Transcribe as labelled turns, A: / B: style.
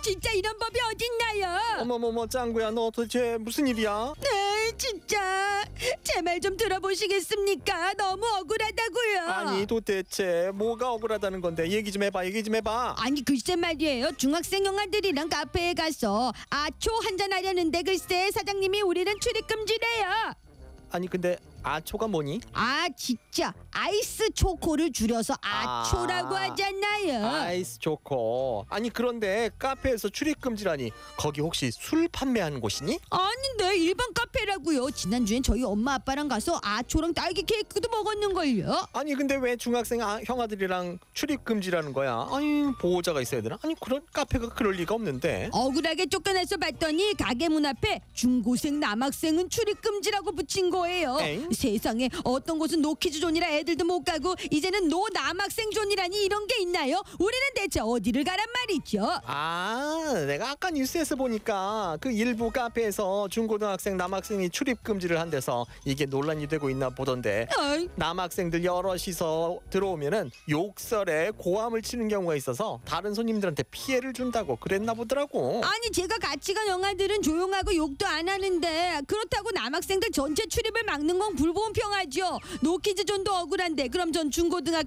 A: 진짜 이런 법이 어딨나요?
B: 어머머머 짱구야 너 도대체 무슨 일이야?
A: 네, 진짜 제 말 좀 들어보시겠습니까? 너무 억울하다고요.
B: 아니 도대체 뭐가 억울하다는 건데 얘기 좀 해봐 얘기 좀 해봐.
A: 아니 글쎄 말이에요. 중학생 영아들이랑 카페에 가서 아초 한잔 하려는데 글쎄 사장님이 우리는 출입 금지래요.
B: 아니 근데 아초가 뭐니?
A: 아 진짜 아이스 초코를 줄여서 아초라고 하잖아요.
B: 아이스 초코. 아니 그런데 카페에서 출입 금지라니 거기 혹시 술 판매하는 곳이니?
A: 아닌데 일반 카페라고요. 지난주엔 저희 엄마 아빠랑 가서 아초랑 딸기 케이크도 먹었는걸요.
B: 아니 근데 왜 중학생 형아들이랑 출입 금지라는 거야? 아니 보호자가 있어야 되나? 아니 그런 카페가 그럴 리가 없는데.
A: 억울하게 쫓겨나서 봤더니 가게 문 앞에 중고생 남학생은 출입 금지라고 붙인 거예요.
B: 엥?
A: 세상에 어떤 곳은 노키즈 존이라 애들도 못 가고 이제는 노 남학생 존이라니 이런 게 있나요? 우리는 대체 어디를 가란 말이죠?
B: 아 내가 아까 뉴스에서 보니까 그 일부 카페에서 중고등학생 남학생이 출입 금지를 한대서 이게 논란이 되고 있나 보던데.
A: 어이,
B: 남학생들 여럿이서 들어오면은 욕설에 고함을 치는 경우가 있어서 다른 손님들한테 피해를 준다고 그랬나 보더라고.
A: 아니 제가 같이 간 영화들은 조용하고 욕도 안 하는데 그렇다고 남학생들 전체 출입을 막는 건 불공평하죠. 노키즈 존도 억울한데 그럼 전 중고등학교